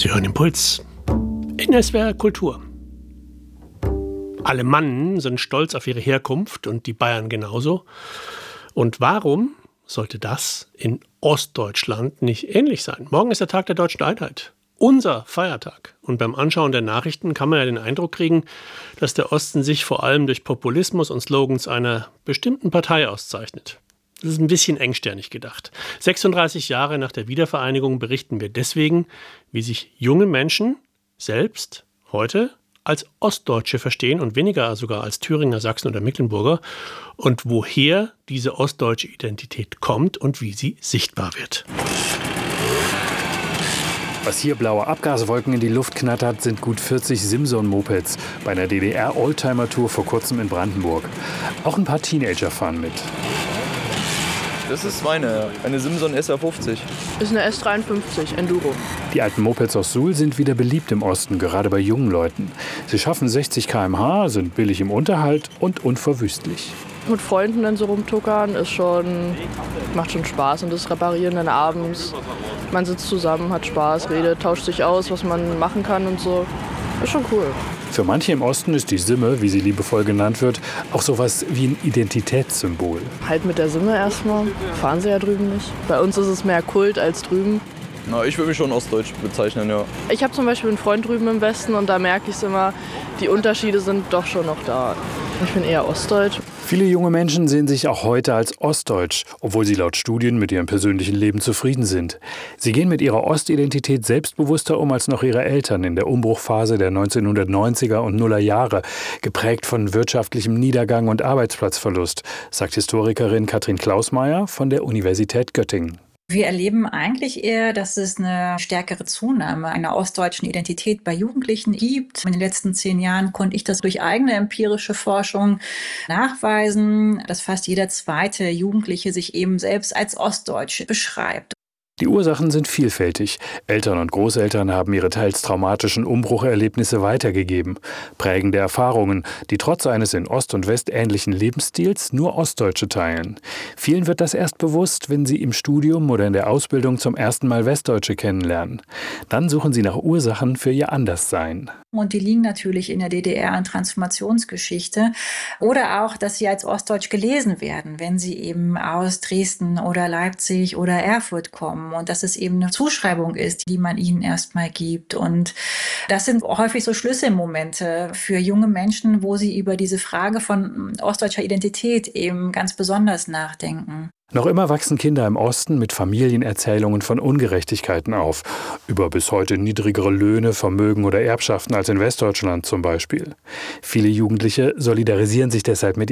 Sie hören Impuls in SWR Kultur. Alle Mannen sind stolz auf ihre Herkunft und die Bayern genauso. Und warum sollte das in Ostdeutschland nicht ähnlich sein? Morgen ist der Tag der Deutschen Einheit. Unser Feiertag. Und beim Anschauen der Nachrichten kann man ja den Eindruck kriegen, dass der Osten sich vor allem durch Populismus und Slogans einer bestimmten Partei auszeichnet. Das ist ein bisschen engstirnig gedacht. 36 Jahre nach der Wiedervereinigung berichten wir deswegen, wie sich junge Menschen selbst heute als Ostdeutsche verstehen und weniger sogar als Thüringer, Sachsen oder Mecklenburger und woher diese ostdeutsche Identität kommt und wie sie sichtbar wird. Was hier blaue Abgaswolken in die Luft knattert, sind gut 40 Simson-Mopeds bei einer DDR-Oldtimer-Tour vor kurzem in Brandenburg. Auch ein paar Teenager fahren mit. Das ist eine Simson SR50. Das ist eine S53 Enduro. Die alten Mopeds aus Suhl sind wieder beliebt im Osten, gerade bei jungen Leuten. Sie schaffen 60 km/h, sind billig im Unterhalt und unverwüstlich. Mit Freunden dann so rumtuckern macht schon Spaß. Und das Reparieren dann abends. Man sitzt zusammen, hat Spaß, redet, tauscht sich aus, was man machen kann und so. Ist schon cool. Für manche im Osten ist die Simme, wie sie liebevoll genannt wird, auch sowas wie ein Identitätssymbol. Halt mit der Simme erstmal. Fahren sie ja drüben nicht. Bei uns ist es mehr Kult als drüben. Na, ich würde mich schon ostdeutsch bezeichnen, ja. Ich habe zum Beispiel einen Freund drüben im Westen und da merke ich es immer, die Unterschiede sind doch schon noch da. Ich bin eher ostdeutsch. Viele junge Menschen sehen sich auch heute als ostdeutsch, obwohl sie laut Studien mit ihrem persönlichen Leben zufrieden sind. Sie gehen mit ihrer Ostidentität selbstbewusster um als noch ihre Eltern in der Umbruchphase der 1990er und Nuller Jahre, geprägt von wirtschaftlichem Niedergang und Arbeitsplatzverlust, sagt Historikerin Katrin Klausmeier von der Universität Göttingen. Wir erleben eigentlich eher, dass es eine stärkere Zunahme einer ostdeutschen Identität bei Jugendlichen gibt. In den letzten 10 Jahren konnte ich das durch eigene empirische Forschung nachweisen, dass fast jeder zweite Jugendliche sich eben selbst als Ostdeutsche beschreibt. Die Ursachen sind vielfältig. Eltern und Großeltern haben ihre teils traumatischen Umbrucherlebnisse weitergegeben. Prägende Erfahrungen, die trotz eines in Ost und West ähnlichen Lebensstils nur Ostdeutsche teilen. Vielen wird das erst bewusst, wenn sie im Studium oder in der Ausbildung zum ersten Mal Westdeutsche kennenlernen. Dann suchen sie nach Ursachen für ihr Anderssein. Und die liegen natürlich in der DDR in Transformationsgeschichte. Oder auch, dass sie als Ostdeutsch gelesen werden, wenn sie eben aus Dresden oder Leipzig oder Erfurt kommen. Und dass es eben eine Zuschreibung ist, die man ihnen erstmal gibt. Und das sind häufig so Schlüsselmomente für junge Menschen, wo sie über diese Frage von ostdeutscher Identität eben ganz besonders nachdenken. Noch immer wachsen Kinder im Osten mit Familienerzählungen von Ungerechtigkeiten auf. Über bis heute niedrigere Löhne, Vermögen oder Erbschaften als in Westdeutschland zum Beispiel. Viele Jugendliche solidarisieren sich deshalb mit